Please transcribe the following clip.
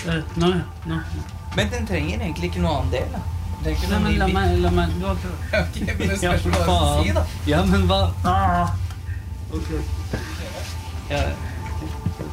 Nå. Men den trenger egentlig ikke noe annen del, da. Nei, men la meg du har Ok, men det spørs hva du skal si, da. Ja, men hva? Ok. Ja.